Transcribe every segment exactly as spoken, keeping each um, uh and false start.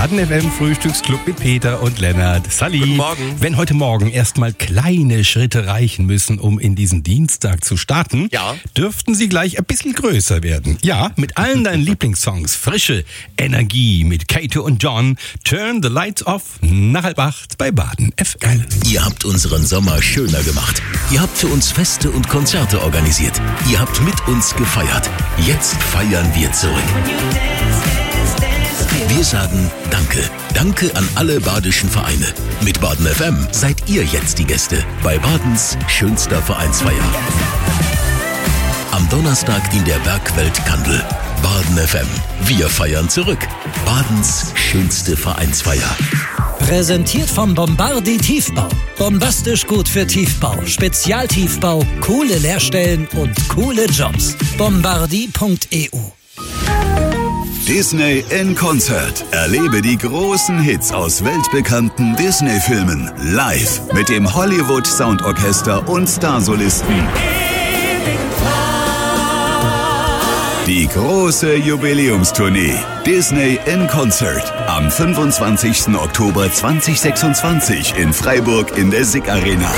Baden F M Frühstücksclub mit Peter und Lennart. Sally. Guten Morgen. Wenn heute Morgen erstmal kleine Schritte reichen müssen, um in diesen Dienstag zu starten, ja. dürften sie gleich ein bisschen größer werden. Ja, mit allen deinen Lieblingssongs. Frische Energie mit Kato und John. Turn the Lights Off nach halb acht bei Baden F M. Ihr habt unseren Sommer schöner gemacht. Ihr habt für uns Feste und Konzerte organisiert. Ihr habt mit uns gefeiert. Jetzt feiern wir zurück. Wir sagen Danke. Danke an alle badischen Vereine. Mit Baden F M seid ihr jetzt die Gäste bei Badens schönster Vereinsfeier. Am Donnerstag dient der Bergwelt Kandel. Baden F M. Wir feiern zurück. Badens schönste Vereinsfeier. Präsentiert vom Bombardi Tiefbau. Bombastisch gut für Tiefbau, Spezialtiefbau, coole Lehrstellen und coole Jobs. Bombardi punkt e u. Disney in Konzert. Erlebe die großen Hits aus weltbekannten Disney-Filmen live mit dem Hollywood Soundorchester und Starsolisten. Die große Jubiläumstournee Disney in Concert am fünfundzwanzigsten Oktober zweitausendsechsundzwanzig in Freiburg in der S I C Arena.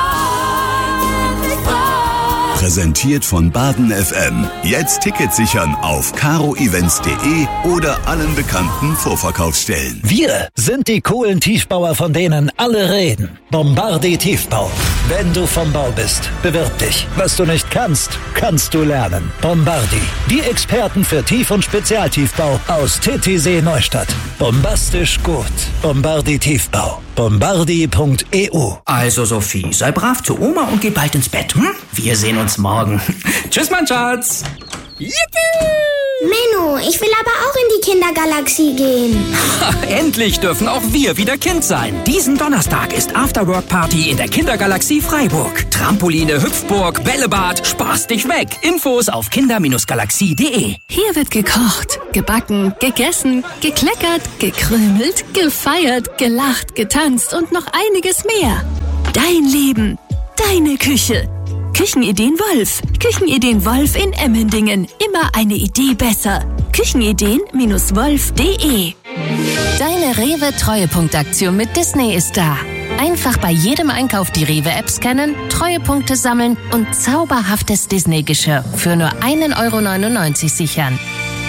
Präsentiert von Baden F M. Jetzt Tickets sichern auf caro events punkt de oder allen bekannten Vorverkaufsstellen. Wir sind die coolen Tiefbauer, von denen alle reden. Bombardi Tiefbau. Wenn du vom Bau bist, bewirb dich. Was du nicht kannst, kannst du lernen. Bombardi. Die Experten für Tief- und Spezialtiefbau aus Titisee Neustadt. Bombastisch gut. Bombardi Tiefbau. Bombardi punkt e u. Also Sophie, sei brav zu Oma und geh bald ins Bett, hm? Wir sehen uns morgen. Tschüss, mein Schatz. Yippie! Menno, ich will aber auch in die Kindergalaxie gehen. Endlich dürfen auch wir wieder Kind sein. Diesen Donnerstag ist Afterwork-Party in der Kindergalaxie Freiburg. Trampoline, Hüpfburg, Bällebad, spaß dich weg. Infos auf kinder Galaxie punkt de. Hier wird gekocht, gebacken, gegessen, gekleckert, gekrümelt, gefeiert, gelacht, getanzt und noch einiges mehr. Dein Leben, deine Küche. Küchenideen Wolf. Küchenideen Wolf in Emmendingen. Immer eine Idee besser. Küchenideen Wolf punkt de. Deine Rewe-Treuepunktaktion mit Disney ist da. Einfach bei jedem Einkauf die Rewe-App scannen, Treuepunkte sammeln und zauberhaftes Disney-Geschirr für nur ein Euro neunundneunzig sichern.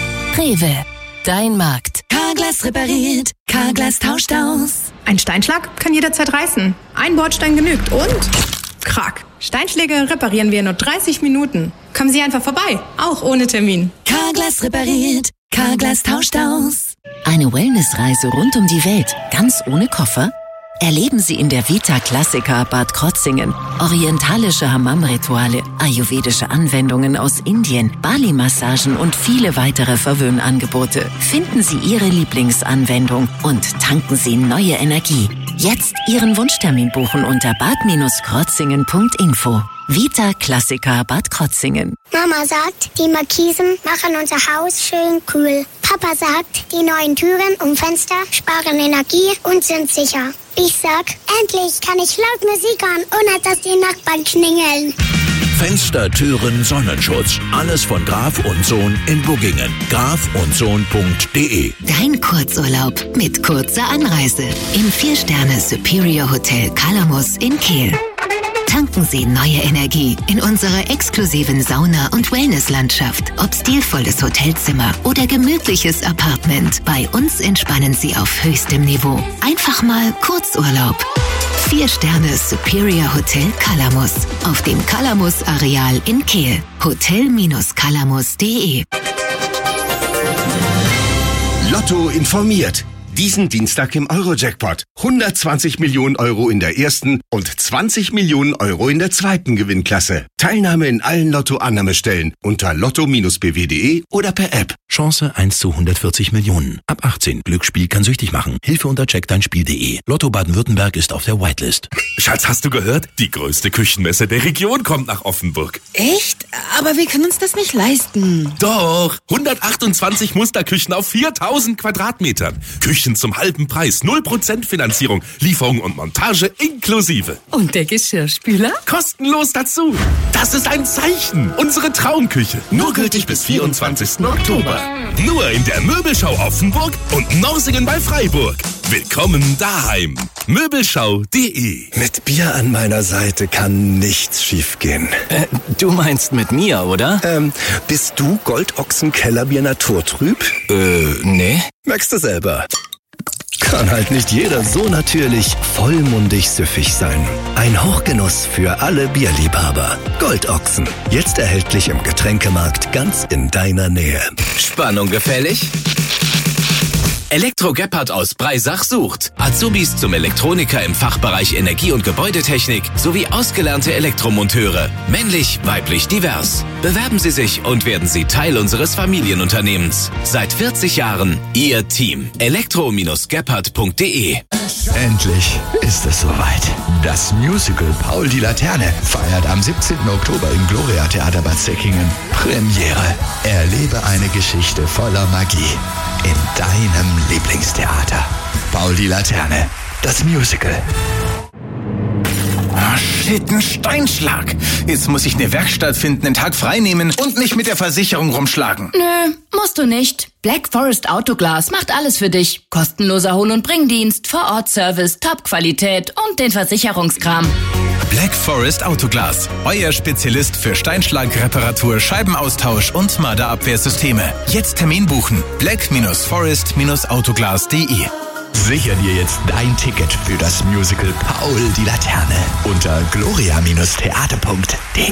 Rewe, dein Markt. Carglass repariert, Carglass tauscht aus. Ein Steinschlag kann jederzeit reißen. Ein Bordstein genügt und... Krack. Steinschläge reparieren wir in nur dreißig Minuten. Kommen Sie einfach vorbei, auch ohne Termin. Carglass repariert, Carglass tauscht aus. Eine Wellnessreise rund um die Welt, ganz ohne Koffer? Erleben Sie in der Vita Classica Bad Krotzingen orientalische Hammam-Rituale, ayurvedische Anwendungen aus Indien, Bali-Massagen und viele weitere Verwöhnangebote. Finden Sie Ihre Lieblingsanwendung und tanken Sie neue Energie. Jetzt Ihren Wunschtermin buchen unter bad krotzingen punkt info. Vita Classica Bad Krotzingen. Mama sagt, die Markisen machen unser Haus schön kühl. Papa sagt, die neuen Türen und Fenster sparen Energie und sind sicher. Ich sag, endlich kann ich laut Musik hören, ohne dass die Nachbarn klingeln. Fenster, Türen, Sonnenschutz. Alles von Graf und Sohn in Buggingen. graf und sohn punkt de. Dein Kurzurlaub mit kurzer Anreise im vier-Sterne Superior Hotel Calamus in Kehl. Tanken Sie neue Energie in unserer exklusiven Sauna- und Wellnesslandschaft. Ob stilvolles Hotelzimmer oder gemütliches Apartment, bei uns entspannen Sie auf höchstem Niveau. Einfach mal Kurzurlaub. Vier Sterne Superior Hotel Calamus auf dem Calamus-Areal in Kehl. hotel Calamus punkt de. Lotto informiert. Diesen Dienstag im Euro-Jackpot. hundertzwanzig Millionen Euro in der ersten und zwanzig Millionen Euro in der zweiten Gewinnklasse. Teilnahme in allen Lotto-Annahmestellen unter lotto b w punkt de oder per App. Chance eins zu hundertvierzig Millionen. Ab achtzehn. Glücksspiel kann süchtig machen. Hilfe unter check dein spiel punkt de. Lotto Baden-Württemberg ist auf der Whitelist. Schatz, hast du gehört? Die größte Küchenmesse der Region kommt nach Offenburg. Echt? Aber wir können uns das nicht leisten. Doch. hundertachtundzwanzig Musterküchen auf viertausend Quadratmetern. Küchen Küchen zum halben Preis. null Prozent Finanzierung, Lieferung und Montage inklusive. Und der Geschirrspüler? Kostenlos dazu. Das ist ein Zeichen. Unsere Traumküche. Nur gültig bis vierundzwanzigsten Oktober. Nur in der Möbelschau Offenburg und Norsingen bei Freiburg. Willkommen daheim. Möbelschau punkt de. Mit Bier an meiner Seite kann nichts schiefgehen. Äh, du meinst mit mir, oder? Ähm, bist du Goldochsen Kellerbier Naturtrüb? Äh, nee. Merkst du selber. Kann halt nicht jeder so natürlich vollmundig süffig sein. Ein Hochgenuss für alle Bierliebhaber. Goldochsen. Jetzt erhältlich im Getränkemarkt ganz in deiner Nähe. Spannung gefällig? Elektro Gebhardt aus Breisach sucht Azubis zum Elektroniker im Fachbereich Energie- und Gebäudetechnik sowie ausgelernte Elektromonteure. Männlich, weiblich, divers. Bewerben Sie sich und werden Sie Teil unseres Familienunternehmens. Seit vierzig Jahren Ihr Team. elektro Gebhardt punkt de. Endlich ist es soweit. Das Musical Paul die Laterne feiert am siebzehnten Oktober im Gloria Theater Bad Säckingen Premiere. Erlebe eine Geschichte voller Magie in deinem Lieblingstheater. Paul die Laterne, das Musical. Ah, shit, ein Steinschlag. Jetzt muss ich eine Werkstatt finden, einen Tag frei nehmen und mich mit der Versicherung rumschlagen. Nö, musst du nicht. Black Forest Autoglas macht alles für dich. Kostenloser Hol- und Bringdienst, Vor-Ort-Service, Top-Qualität und den Versicherungskram. Black Forest Autoglas. Euer Spezialist für Steinschlagreparatur, Scheibenaustausch und Marderabwehrsysteme. Jetzt Termin buchen. black forest autoglas punkt de. Sicher dir jetzt dein Ticket für das Musical Paul die Laterne unter gloria theater punkt de.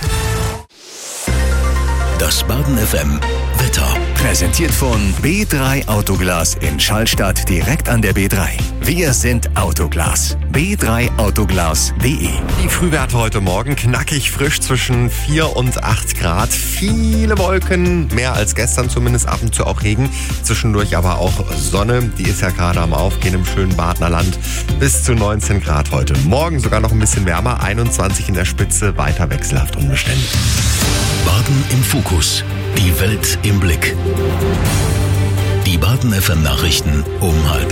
Das Baden F M Wetter. Präsentiert von B drei Autoglas in Schallstadt direkt an der B drei. Wir sind Autoglas. b drei autoglas punkt de. Die Frühwerte heute Morgen knackig frisch zwischen vier und acht Grad. Viele Wolken, mehr als gestern zumindest, ab und zu auch Regen. Zwischendurch aber auch Sonne. Die ist ja gerade am Aufgehen im schönen Badener Land. Bis zu neunzehn Grad heute. Morgen sogar noch ein bisschen wärmer. einundzwanzig in der Spitze, weiter wechselhaft unbeständig. Baden im Fokus. Die Welt im Blick. Die Baden F M Nachrichten um halb.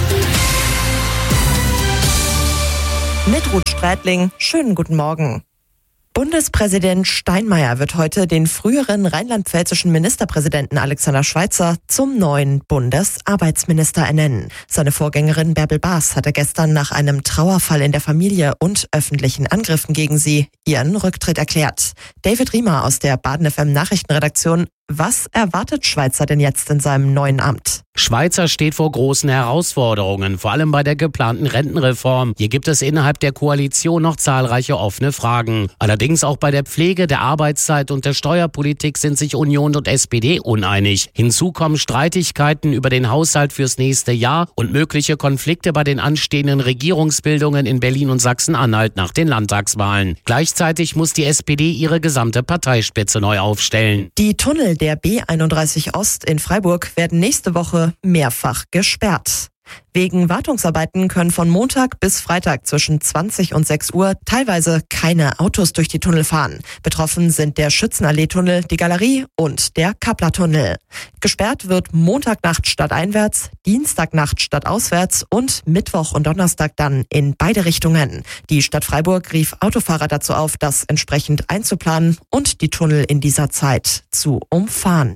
Mit Ruth Strätling, schönen guten Morgen. Bundespräsident Steinmeier wird heute den früheren rheinland-pfälzischen Ministerpräsidenten Alexander Schweitzer zum neuen Bundesarbeitsminister ernennen. Seine Vorgängerin Bärbel Baas hatte gestern nach einem Trauerfall in der Familie und öffentlichen Angriffen gegen sie ihren Rücktritt erklärt. David Riemer aus der Baden F M Nachrichtenredaktion. Was erwartet Schweitzer denn jetzt in seinem neuen Amt? Schweitzer steht vor großen Herausforderungen, vor allem bei der geplanten Rentenreform. Hier gibt es innerhalb der Koalition noch zahlreiche offene Fragen. Allerdings auch bei der Pflege, der Arbeitszeit und der Steuerpolitik sind sich Union und S P D uneinig. Hinzu kommen Streitigkeiten über den Haushalt fürs nächste Jahr und mögliche Konflikte bei den anstehenden Regierungsbildungen in Berlin und Sachsen-Anhalt nach den Landtagswahlen. Gleichzeitig muss die S P D ihre gesamte Parteispitze neu aufstellen. Die Tunnel der B einunddreißig Ost in Freiburg werden nächste Woche mehrfach gesperrt. Wegen Wartungsarbeiten können von Montag bis Freitag zwischen zwanzig und sechs Uhr teilweise keine Autos durch die Tunnel fahren. Betroffen sind der Schützenallee-Tunnel, die Galerie und der Kappler-Tunnel. Gesperrt wird Montagnacht stadteinwärts, Dienstagnacht stadtauswärts und Mittwoch und Donnerstag dann in beide Richtungen. Die Stadt Freiburg rief Autofahrer dazu auf, das entsprechend einzuplanen und die Tunnel in dieser Zeit zu umfahren.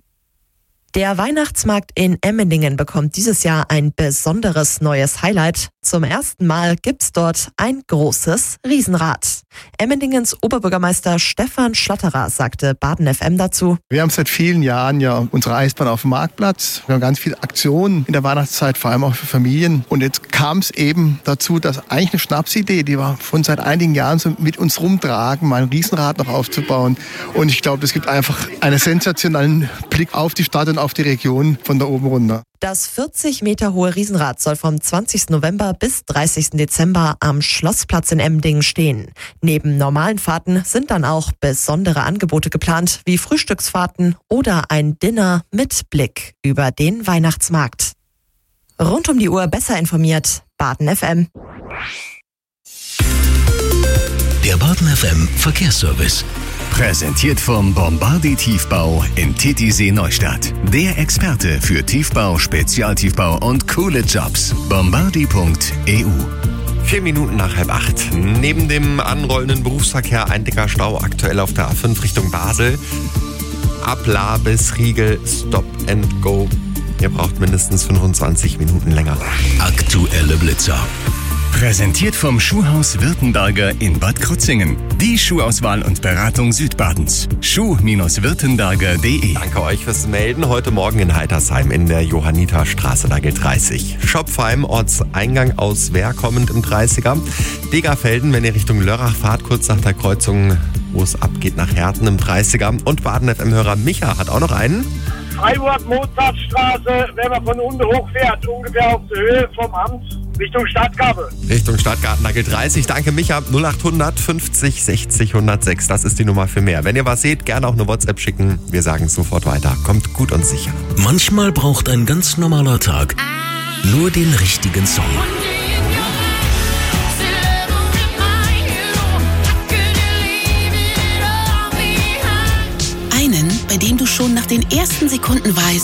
Der Weihnachtsmarkt in Emmendingen bekommt dieses Jahr ein besonderes neues Highlight. Zum ersten Mal gibt's dort ein großes Riesenrad. Emmendingens Oberbürgermeister Stefan Schlotterer sagte Baden F M dazu: Wir haben seit vielen Jahren ja unsere Eisbahn auf dem Marktplatz. Wir haben ganz viele Aktionen in der Weihnachtszeit, vor allem auch für Familien. Und jetzt kam es eben dazu, dass eigentlich eine Schnapsidee, die wir von seit einigen Jahren so mit uns rumtragen, mal ein Riesenrad noch aufzubauen. Und ich glaube, das gibt einfach einen sensationellen Blick auf die Stadt und auf die Region von da oben runter. Das vierzig Meter hohe Riesenrad soll vom zwanzigsten November bis dreißigsten Dezember am Schlossplatz in Emmendingen stehen. Neben normalen Fahrten sind dann auch besondere Angebote geplant, wie Frühstücksfahrten oder ein Dinner mit Blick über den Weihnachtsmarkt. Rund um die Uhr besser informiert, Baden F M. Der Baden F M Verkehrsservice. Präsentiert vom Bombardi Tiefbau in Titisee Neustadt. Der Experte für Tiefbau, Spezialtiefbau und coole Jobs. Bombardi punkt e u. Vier Minuten nach halb acht. Neben dem anrollenden Berufsverkehr ein dicker Stau aktuell auf der A fünf Richtung Basel. Ab La bis Riegel, Stop and Go. Ihr braucht mindestens fünfundzwanzig Minuten länger. Aktuelle Blitzer. Präsentiert vom Schuhhaus Württemberger in Bad Krozingen. Die Schuhauswahl und Beratung Südbadens. schuh württemberger punkt de. Danke euch fürs Melden. Heute Morgen in Heitersheim in der Johanniterstraße, da gilt dreißig. Schopfheim, Ortseingang aus Wehr kommend im dreißiger. Degerfelden, wenn ihr Richtung Lörrach fahrt, kurz nach der Kreuzung, wo es abgeht nach Herten im dreißiger. Und Baden-F M-Hörer Micha hat auch noch einen. Freiburg-Mozartstraße, wenn man von unten hochfährt, ungefähr auf der Höhe vom Amt, Richtung Stadtgabe. Richtung Stadtgarten, da gilt dreißig. Danke, Micha. null achthundert fünfzig sechzig hundertsechs. Das ist die Nummer für mehr. Wenn ihr was seht, gerne auch eine WhatsApp schicken. Wir sagen es sofort weiter. Kommt gut und sicher. Manchmal braucht ein ganz normaler Tag nur den richtigen Song. Einen, bei dem du schon nach den ersten Sekunden weißt,